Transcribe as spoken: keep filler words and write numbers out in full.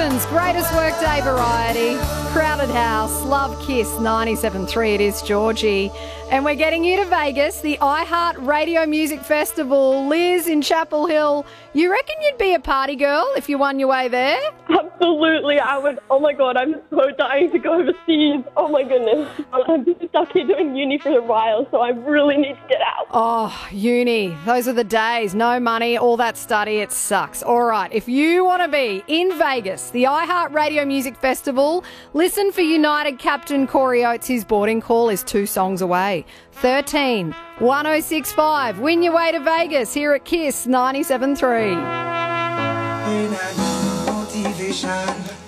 Melbourne's greatest workday variety. Crowded House, Love Kiss, ninety-seven point three. It is Georgie. And we're getting you to Vegas, the iHeart Radio Music Festival. Liz in Chapel Hill, you reckon you'd be a party girl if you won your way there? Absolutely, I would. Oh my God, I'm so dying to go overseas. Oh my goodness. I've been stuck here doing uni for a while, so I really need to get out. Oh, uni. Those are the days. No money, all that study, it sucks. All right, if you want to be in Vegas, the iHeart Radio Music Festival, listen for United captain Corey Oates. His boarding call is two songs away. thirteen one oh six five. Win your way to Vegas here at Kiss ninety-seven point three.